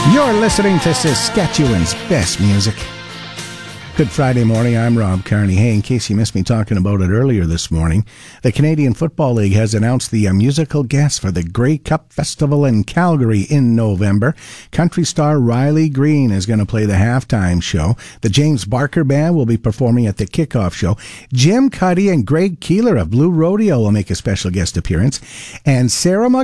You're listening to Saskatchewan's best music. Good Friday morning, I'm Rob Carney. Hey, in case you missed me talking about it earlier this morning, the Canadian Football League has announced the musical guest for the Grey Cup Festival in Calgary in November. Country star Riley Green is going to play the halftime show. The James Barker Band will be performing at the kickoff show. Jim Cuddy and Greg Keeler of Blue Rodeo will make a special guest appearance. And Sarah